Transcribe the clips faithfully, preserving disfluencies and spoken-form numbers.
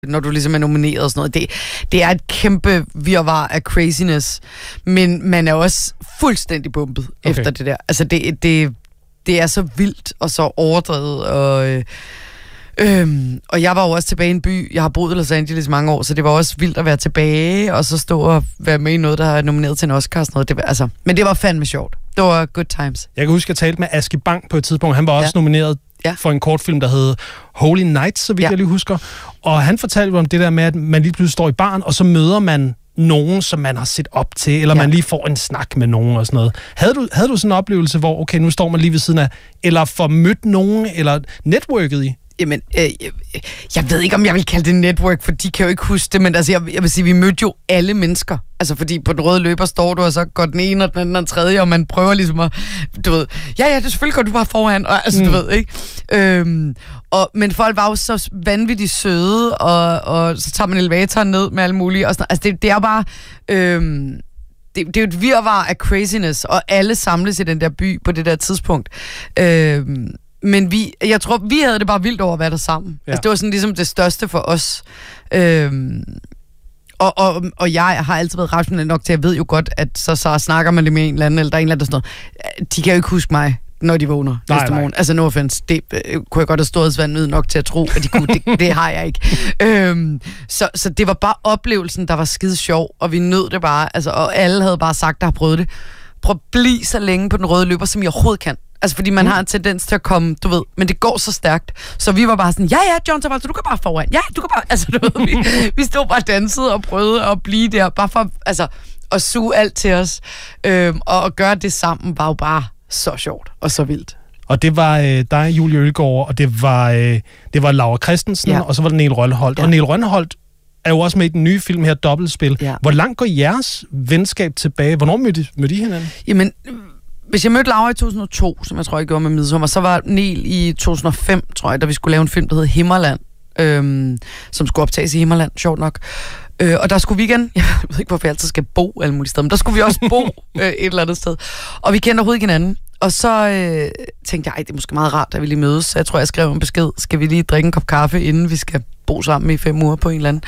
når du ligesom er nomineret og sådan noget. Det, det er et kæmpe virvar af craziness, men man er også fuldstændig bumpet okay. efter det der. Altså, det, det, det er så vildt og så overdrevet, og... Øh, Øhm, og jeg var jo også tilbage i en by. Jeg har boet i Los Angeles i mange år, så det var også vildt at være tilbage, og så stå og være med i noget, der er nomineret til en Oscar og sådan noget. Det var, altså, men det var fandme sjovt. Det var good times. Jeg kan huske, at jeg talte med Aske Bang på et tidspunkt. Han var også ja. nomineret ja. for en kortfilm, der hed Holy Nights, så vidt ja. jeg lige husker. Og han fortalte om det der med, at man lige pludselig står i baren, og så møder man nogen, som man har set op til, eller ja. man lige får en snak med nogen og sådan noget. Havde du, havde du sådan en oplevelse, hvor okay, nu står man lige ved siden af, eller får mødt nogen, eller netværket i? Jamen, øh, jeg, jeg ved ikke, om jeg vil kalde det network, for de kan jo ikke huske det, men altså, jeg, jeg vil sige, vi mødte jo alle mennesker. Altså, fordi på den røde løber står du, og så går den ene, og den anden, og den tredje, og man prøver ligesom at, du ved, ja, ja, det er selvfølgelig godt, du bare foran, og altså, mm. du ved, ikke? Øhm, og, men folk var jo så vanvittigt søde, og, og så tager man elevatoren ned med alle mulige, og sådan, altså, det, det er bare, øhm, det, det er jo et virvar af craziness, og alle samles i den der by på det der tidspunkt. Øhm, Men vi, jeg tror, vi havde det bare vildt over at være der sammen. Ja. Altså, det var sådan ligesom det største for os. Øhm, og, og, og jeg har altid været rationel nok til, at jeg ved jo godt, at så, så snakker man lige med en eller anden, eller der er en eller anden, der sådan noget. De kan jo ikke huske mig, når de vågner nej, næste morgen. Altså, no offense. Det øh, kunne jeg godt have stået svandvid nok til at tro, at de kunne. Det, det har jeg ikke. Øhm, så, så det var bare oplevelsen, der var skide sjov, og vi nød det bare. Altså, og alle havde bare sagt, der har prøvet det. Prøv at blive så længe på den røde løber, som jeg overhovedet kan. Altså, fordi man mm. har en tendens til at komme, du ved, men det går så stærkt. Så vi var bare sådan, ja, ja, John Travolta, du kan bare foran. Ja, du kan bare, altså, du ved, vi, vi stod bare og dansede og prøvede at blive der, bare for, altså, at suge alt til os. Øhm, og at gøre det sammen var jo bare så sjovt og så vildt. Og det var øh, dig, Julie Ølgaard, og det var, øh, det var Laura Christensen, ja. og så var det Niel Rønneholt. Ja. Og Niel Rønneholt er jo også med i den nye film her, Dobbeltspil. Ja. Hvor langt går jeres venskab tilbage? Hvornår mødte, mødte I hinanden? Jamen... Hvis jeg mødte Laura i to tusind og to, som jeg tror, jeg gjorde med Midsommar, så var Niel i to tusind og fem, tror jeg, da vi skulle lave en film, der hed Himmerland, øhm, som skulle optages i Himmerland, sjovt nok. Øh, og der skulle vi igen, jeg ved ikke, hvorfor jeg altid skal bo alle mulige steder, men der skulle vi også bo øh, et eller andet sted. Og vi kendte overhovedet ikke hinanden. Og så øh, tænkte jeg, ej, det er måske meget rart, at vi lige mødes. Så jeg tror, jeg skrev en besked, skal vi lige drikke en kop kaffe, inden vi skal bo sammen i fem uger på en eller anden.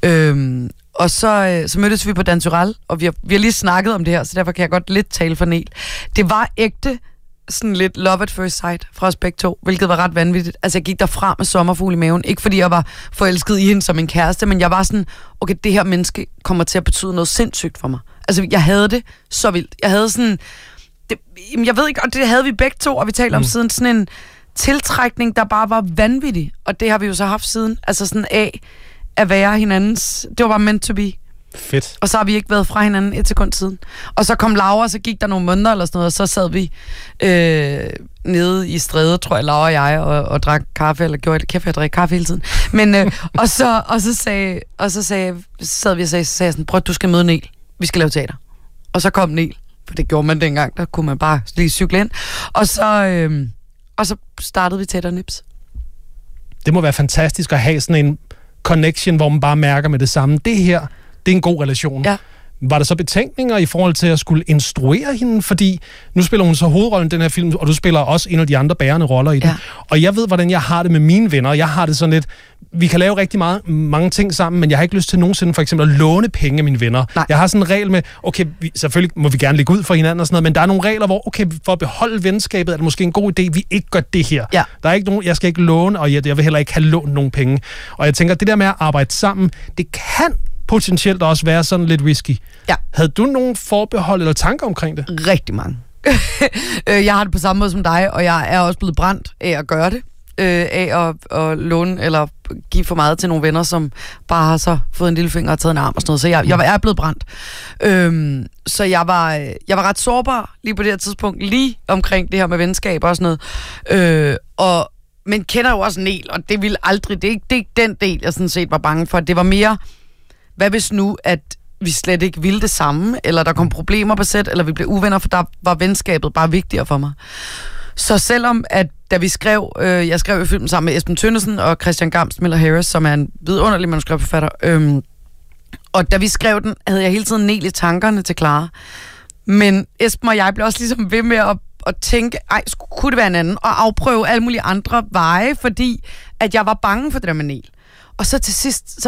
Øhm, Og så, så mødtes vi på Danturell, og vi har, vi har lige snakket om det her, så derfor kan jeg godt lidt tale for Niel. Det var ægte, sådan lidt love at first sight fra os begge to, hvilket var ret vanvittigt. Altså, jeg gik derfra med sommerfugl i maven. Ikke fordi jeg var forelsket i hende som en kæreste, men jeg var sådan, okay, det her menneske kommer til at betyde noget sindssygt for mig. Altså, jeg havde det så vildt. Jeg havde sådan, det, jeg ved ikke, og det havde vi begge to, og vi talte om mm. siden sådan en tiltrækning, der bare var vanvittig. Og det har vi jo så haft siden. Altså sådan af at være hinandens. Det var bare meant to be. Fedt. Og så har vi ikke været fra hinanden et sekund siden. Og så kom Laura, og så gik der nogle måneder eller sådan noget, og så sad vi øh, nede i Stræde, tror jeg, Laura og jeg, og, og drak kaffe, eller gjorde det kæft, jeg drikker kaffe hele tiden. Men, øh, og, så, og så sagde, og så sagde, så sad vi og sagde, så sagde jeg sådan, prøv, du skal møde Niel. Vi skal lave teater. Og så kom Niel, for det gjorde man dengang, der kunne man bare lige cykle ind. Og så, øh, og så startede vi Teater Nips. Det må være fantastisk at have sådan en connection, hvor man bare mærker med det samme. Det her, det er en god relation. Ja. Var der så betænkninger i forhold til at skulle instruere hende? Fordi nu spiller hun så hovedrollen i den her film, og du spiller også en af de andre bærende roller i den. Ja. Og jeg ved, hvordan jeg har det med mine venner. Jeg har det sådan lidt, vi kan lave rigtig meget, mange ting sammen, men jeg har ikke lyst til nogensinde for eksempel at låne penge af mine venner. Nej. Jeg har sådan en regel med, okay, vi, selvfølgelig må vi gerne ligge ud for hinanden og sådan noget, men der er nogle regler, hvor, okay, for at beholde venskabet, er det måske en god idé, vi ikke gør det her. Ja. Der er ikke nogen, jeg skal ikke låne, og jeg, jeg vil heller ikke have lånt nogen penge. Og jeg tænker, det der med at arbejde sammen, det kan potentielt også være sådan lidt risky. Ja. Havde du nogen forbehold eller tanker omkring det? Rigtig mange. Jeg har det på samme måde som dig, og jeg er også blevet brændt af at gøre det. Øh, af at, at låne eller give for meget til nogle venner, som bare har så fået en lille finger og taget en arm og sådan noget. Så jeg, jeg er blevet brændt. Øhm, så jeg var, jeg var ret sårbar lige på det her tidspunkt, lige omkring det her med venskab og sådan noget. Øh, og, men kender jo også Niel, og det ville aldrig, det er ikke, det er ikke den del, jeg sådan set var bange for. Det var mere, hvad hvis nu, at vi slet ikke ville det samme, eller der kom problemer på sæt, eller vi blev uvenner, for der var venskabet bare vigtigere for mig. Så selvom, at da vi skrev, øh, jeg skrev i filmen sammen med Esben Tønnesen og Christian Gamst Miller Harris, som er en vidunderlig manuskriptforfatter, øh, og da vi skrev den, havde jeg hele tiden Niel i tankerne til Clara. Men Esben og jeg blev også ligesom ved med at, at tænke, ej, kunne det være en anden, og afprøve alle mulige andre veje, fordi at jeg var bange for det der med Niel. Og så til sidst, så